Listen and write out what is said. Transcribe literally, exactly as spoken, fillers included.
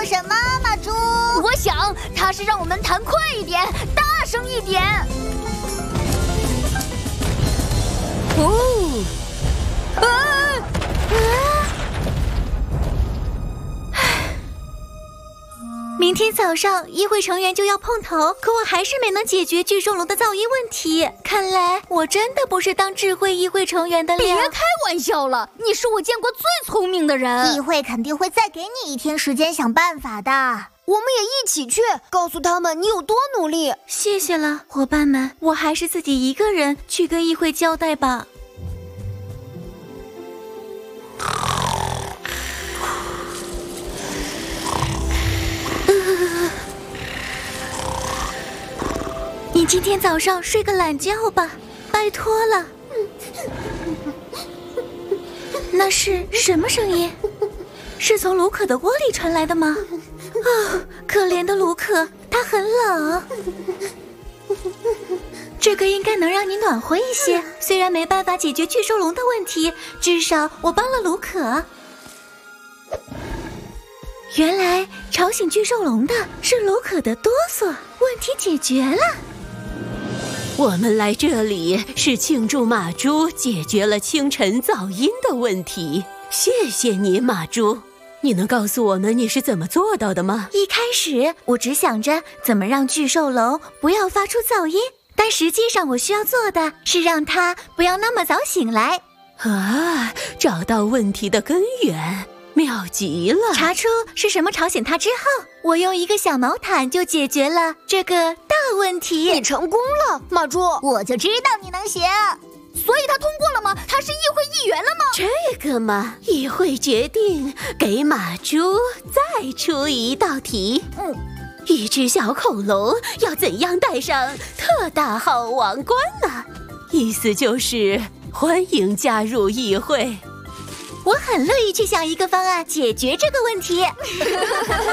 说什么，马猪？ 我想他是让我们弹快一点，大声一点。哦，啊啊！ 明天早上议会成员就要碰头，可我还是没能解决巨兽龙的噪音问题。看来我真的不是当智慧议会成员的料。 别开玩笑了，你是我见过最聪明的人。 议会肯定会再给你一天时间想办法的。 我们也一起去，告诉他们你有多努力。 谢谢了，伙伴们，我还是自己一个人去跟议会交代吧。你今天早上睡个懒觉吧，拜托了。那是什么声音？是从卢可的窝里传来的吗？啊、哦，可怜的卢可，他很冷。这个应该能让你暖和一些，虽然没办法解决巨兽龙的问题，至少我帮了卢可。原来吵醒巨兽龙的是卢可的哆嗦，问题解决了。 我们来这里是庆祝马猪解决了清晨噪音的问题，谢谢你，马猪。你能告诉我们你是怎么做到的吗？ 一开始我只想着怎么让巨兽龙不要发出噪音，但实际上我需要做的是让它不要那么早醒来。 啊，找到问题的根源，妙极了！ 查出是什么吵醒它之后，我用一个小毛毯就解决了这个大问题。 你成功了，马猪！ 我就知道你能行。 所以他通过了吗？他是议会议员了吗？ 这个嘛，议会决定给马猪再出一道题。嗯，一只小恐龙要怎样戴上特大号王冠呢？意思就是欢迎加入议会。 我很乐意去想一个方案解决这个问题。